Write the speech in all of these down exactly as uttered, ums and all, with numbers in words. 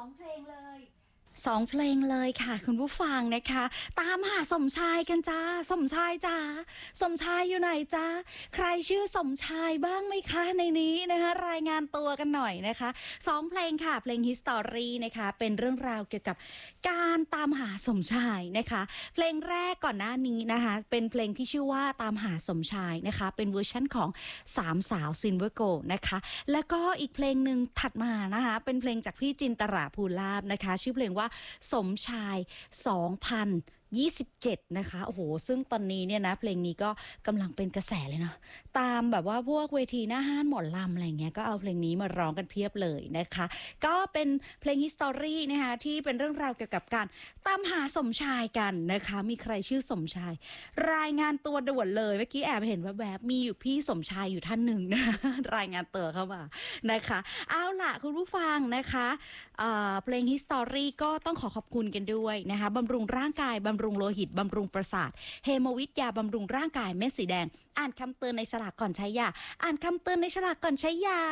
องเพลงเลยสองเพลงเลยค่ะคุณผู้ฟังนะคะตามหาสมชายกันจ้าสมชายจ้าสมชายอยู่ไหนจ้าใครชื่อสมชายบ้างไหมคะในนี้นะคะรายงานตัวกันหน่อยนะคะสองเพลงค่ะเพลง History นะคะเป็นเรื่องราวเกี่ยวกับการตามหาสมชายนะคะเพลงแรกก่อนหน้านี้นะคะเป็นเพลงที่ชื่อว่าตามหาสมชายนะคะเป็นเวอร์ชั่นของสามสาวซินเวอร์โกนะคะแล้วก็อีกเพลงหนึ่งถัดมานะคะเป็นเพลงจากพี่จินตราภูลาภนะคะชื่อเพลงว่าสมชายสองพันยี่สิบเจ็ดนะคะโอ้โหซึ่งตอนนี้เนี่ยนะเพลงนี้ก็กำลังเป็นกระแสเลยเนาะตามแบบว่าพวกเวทีหน้าห้านหมอลำอะไรเงี้ยก็เอาเพลงนี้มาร้องกันเพียบเลยนะคะก็เป็นเพลง History นะคะที่เป็นเรื่องราวเกี่ยวกับการตามหาสมชายกันนะคะมีใครชื่อสมชายรายงานตัวด่วนเลยเมื่อกี้แอบเห็นว่าแบบมีอยู่พี่สมชายอยู่ท่านหนึ่งนะรายงานตัวเข้ามานะคะเอาล่ะคุณผู้ฟังนะคะเอ่อเพลง History ก็ต้องขอขอบคุณกันด้วยนะคะบำรุงร่างกายบำรุงโลหิตบำรุงประสาทเฮโมวิทยาบำรุงร่างกายเม็ดสีแดงอ่านคำเตือนในฉลากก่อนใช้ยาอ่านคำเตือนในฉลากก่อนใช้ยา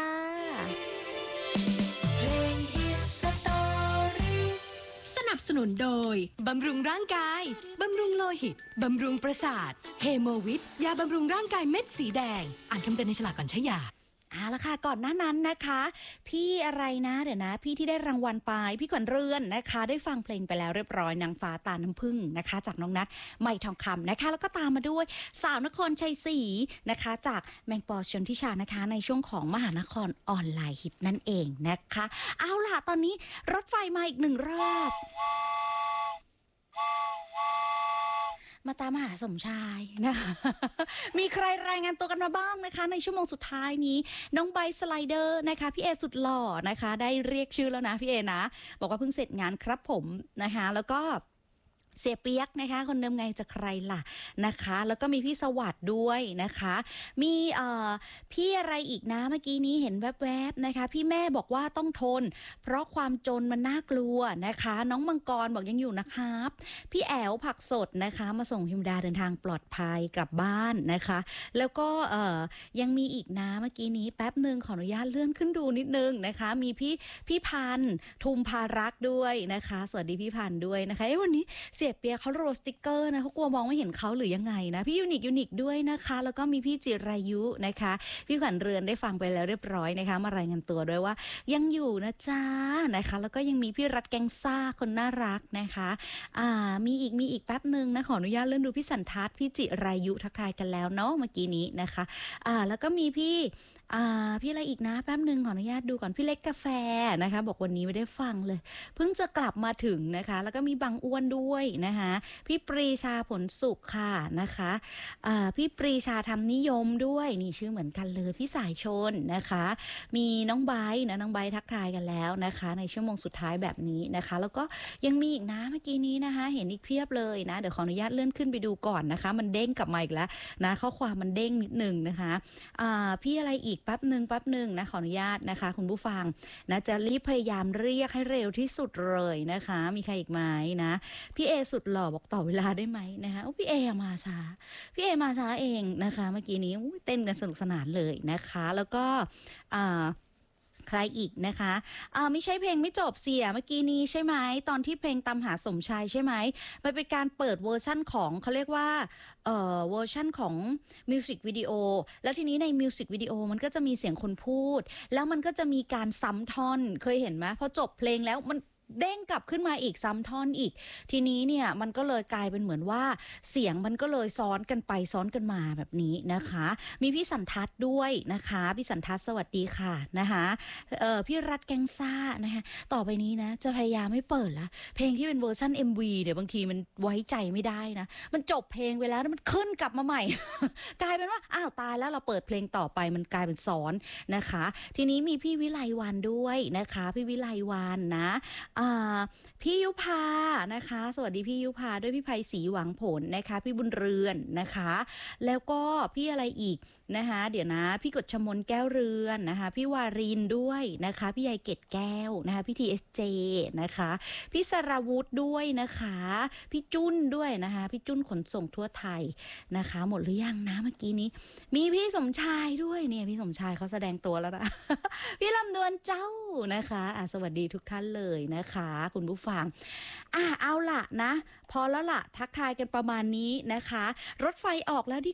เพลง History สนับสนุนโดยบำรุงร่างกายบำรุงโลหิตบำรุงประสาทเฮโมวิทยาบำรุงร่างกายเม็ดสีแดงอ่านคำเตือนในฉลากก่อนใช้ยาเอาละค่ะก่อนหน้านั้นนะคะพี่อะไรนะเดี๋ยวนะพี่ที่ได้รางวัลไปพี่ขวัญเรือนนะคะได้ฟังเพลงไปแล้วเรียบร้อยนางฟ้าตาน้ำผึ้งนะคะจากน้องนัทไมทองคำนะคะแล้วก็ตามมาด้วยสาวนครชัยศรีนะคะจากแมงปอชนทิชานะคะในช่วงของมหานครออนไลน์ฮิตนั่นเองนะคะเอาล่ะตอนนี้รถไฟมาอีกหนึ่งรอบมาตามหาสมชายนะคะมีใครรายงานตัวกันมาบ้างนะคะในชั่วโมงสุดท้ายนี้น้องใบสไลเดอร์นะคะพี่เอสุดหล่อนะคะได้เรียกชื่อแล้วนะพี่เอนะบอกว่าเพิ่งเสร็จงานครับผมนะคะแล้วก็เสียเปียกนะคะคนเดิมไงจะใครล่ะนะคะแล้วก็มีพี่สวัสด์ด้วยนะคะมีเอ่อพี่อะไรอีกนะเมื่อกี้นี้เห็นแวบๆนะคะพี่แม่บอกว่าต้องทนเพราะความจนมันน่ากลัวนะคะน้องมังกรบอกยังอยู่นะครับพี่แอวผักสดนะคะมาส่งพิมดาเดินทางปลอดภัยกลับบ้านนะคะแล้วก็เอ่อยังมีอีกนะเมื่อกี้นี้แป๊บหนึ่งขออนุญาตเลื่อนขึ้นดูนิดนึงนะคะมีพี่พี่พันธ์ทุมพารักษ์ด้วยนะคะสวัสดีพี่พันธ์ด้วยนะคะวันนี้เสียเปียเขาโรสติกเกอร์นะเขากลัวมองไม่เห็นเขาหรือยังไงนะพี่ยูนิคยูนิคด้วยนะคะแล้วก็มีพี่จิรายุนะคะพี่ขวัญเรือนได้ฟังไปแล้วเรียบร้อยนะคะมารายงานตัวด้วยว่ายังอยู่นะจ๊ะนะคะแล้วก็ยังมีพี่รัฐแกงซ่าคนน่ารักนะคะอ่ามีอีกมีอีกแป๊บหนึ่งนะขออนุญาตเลื่อนดูพี่สันทัศน์พี่จิรายุทักทายกันแล้วเนาะเมื่อกี้นี้นะคะอ่าแล้วก็มีพี่อ่าพี่อะไรอีกนะแป๊บหนึ่งขออนุญาตดูก่อนพี่เล็กกาแฟนะคะบอกวันนี้ไม่ได้ฟังเลยเพิ่งจะกลับมาถึงนะคะแล้วก็มีบางอ้วนด้วยนะคะพี่ปรีชาผลสุขค่ะนะคะอ่าพี่ปรีชาทำนิยมด้วยนี่ชื่อเหมือนกันเลยพี่สายชนนะคะมีน้องไบร์นะน้องไบร์ทักทายกันแล้วนะคะในชั่วโมงสุดท้ายแบบนี้นะคะแล้วก็ยังมีอีกนะเมื่อกี้นี้นะคะเห็นอีกเพียบเลยนะเดี๋ยวขออนุญาตเลื่อนขึ้นไปดูก่อนนะคะมันเด้งกลับมาอีกแล้วนะข้อความมันเด้งนิดนึงนะคะอ่าพี่อะไรอีกแป๊บหนึ่งแป๊บหนึ่งนะขออนุญาตนะคะคุณผู้ฟังนะจะรีบพยายามเรียกให้เร็วที่สุดเลยนะคะมีใครอีกไหมนะพี่เอสุดหล่อบอกต่อเวลาได้ไหมนะคะพี่เอมาช้าพี่เอมาช้าเองนะคะเมื่อกี้นี้เต้นกันสนุกสนานเลยนะคะแล้วก็อ่าใครอีกนะคะอ่าไม่ใช่เพลงไม่จบเสียเมื่อกี้นี้ใช่ไหมตอนที่เพลงตามหาสมชายใช่ไหมมันเป็นการเปิดเวอร์ชั่นของเขาเรียกว่าเอ่อเวอร์ชั่นของมิวสิกวิดีโอแล้วทีนี้ในมิวสิกวิดีโอมันก็จะมีเสียงคนพูดแล้วมันก็จะมีการซ้ำท่อนเคยเห็นไหมพอจบเพลงแล้วมันเด้งกลับขึ้นมาอีกซ้ำท่อนอีกทีนี้เนี่ยมันก็เลยกลายเป็นเหมือนว่าเสียงมันก็เลยซ้อนกันไปซ้อนกันมาแบบนี้นะคะมีพี่สันทัศน์ด้วยนะคะพี่สันทัศน์สวัสดีค่ะนะคะเอ่อพี่รัฐแกงซ่านะคะต่อไปนี้นะจะพยายามไม่เปิดละเพลงที่เป็นเวอร์ชัน เอ็ม วี เดี๋ยวบางทีมันไว้ใจไม่ได้นะมันจบเพลงไปแล้วมันขึ้นกลับมาใหม่ กลายเป็นว่าอ้าวตายแล้วเราเปิดเพลงต่อไปมันกลายเป็นซ้อนนะคะทีนี้มีพี่วิไลวันด้วยนะคะพี่วิไลวันนะอ่าพี่ยุพานะคะ สวัสดีพี่ยุพาด้วยพี่ไพศรีหวังผลนะคะ พี่บุญเรือนนะคะ แล้วก็พี่อะไรอีกนะคะ เดี๋ยวนะพี่กฎชมนแก้วเรือนนะคะ พี่วารินด้วยนะคะ พี่ใยเกตแก้วนะคะ พี่ทีเอสเจนะคะพี่สราวุธด้วยนะคะ พี่จุ้นด้วยนะคะ พี่จุ้นขนส่งทั่วไทยนะคะ หมดหรือยังนะเมื่อกี้นี้ มีพี่สมชายด้วยเนี่ยพี่สมชายเขาแสดงตัวแล้วนะ พี่ลำดวนเจ้านะคะอ่ะสวัสดีทุกท่านเลยนะคะ คุณผู้ฟังอ่ะเอาล่ะนะ พอแล้วล่ะทักทายกันประมาณนี้นะคะ รถไฟออกแล้วดี